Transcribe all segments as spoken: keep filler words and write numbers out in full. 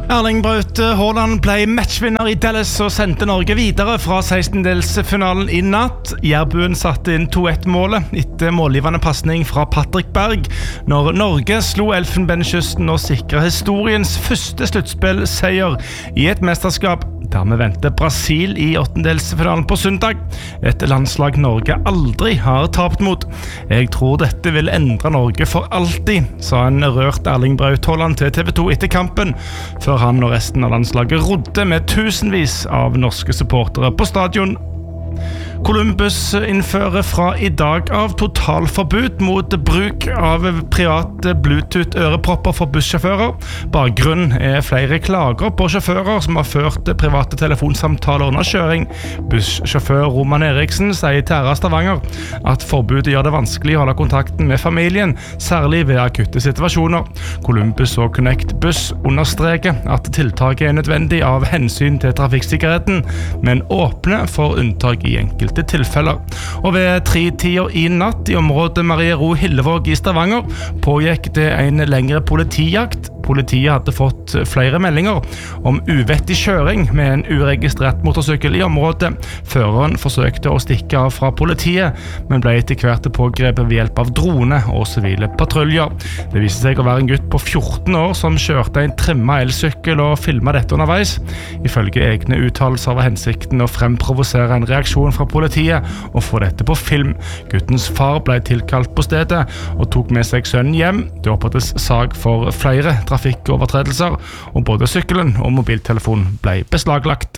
Erling Braut Haaland ble matchvinner i Dallas og sendte Norge videre fra sekstendelsfinalen i natt. Jærbuen satte inn to ett-målet etter målgivende passning fra Patrick Berg, når Norge slo Elfenbenskysten og sikret historiens første sluttspillseier i et mesterskap. Dermed venter Brasil i åttendelsfinalen på søndag, et landslag Norge aldri har tapt mot. Jeg tror dette vil endre Norge for alltid, sa en rørt Erling Braut Haaland til T V to etter kampen, før han og resten av landslaget rodde med tusenvis av norske supportere på stadion. Columbus innfører fra i dag av totalforbud mot bruk av private Bluetooth-ørepropper for bussjåfører. Bakgrunnen er flere klager på sjåfører som har ført private telefonsamtaler under kjøring. Bussjåfør Roman Eriksen sier til R A Stavanger at forbudet gjør det vanskelig å holde kontakten med familien, særlig ved akutte situasjoner. Columbus og Connect Buss understreker at tiltaket er nødvendig av hensyn til trafikksikkerheten, men åpner for unntak i enkelte tilfeller. Og ved tre-tida i natt i området Marie Ro Hillevåg i Stavanger pågikk det en lengre politijakt. Politiet hadde fått flere meldinger om uvettig kjøring med en uregistrert motorsykkel i området. Føreren forsøkte å stikke av fra politiet, men ble etter hvert pågrepet ved hjelp av drone og sivile patruljer. Det viste seg å være en gutt på fjorten år som kjørte en trimmet elsykkel og filmet dette underveis. Ifølge egne uttalelser var hensikten å fremprovosere en reaksjon fra politiet og få dette på film. Guttens far ble tilkalt på stedet og tok med seg sønnen hjem. Det opprettes sak for flere trafikkovertredelser, og både sykkelen og mobiltelefonen ble beslaglagt.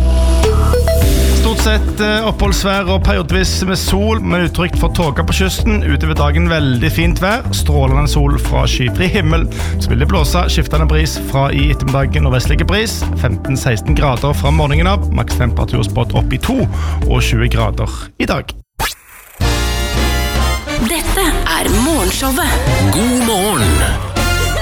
Stort sett oppholdsvær og periodevis med sol, men utrygt for tåker på kysten. Utover dagen veldig fint vær, strålende sol fra skyfri himmel. Så vil det blåse skiftende bris fra i ettermiddagen og vestlige bris. femten til seksten grader fra morgenen av, maks temperaturspott opp i to og tjue grader i dag. Dette er Morgenshowet. God morgen!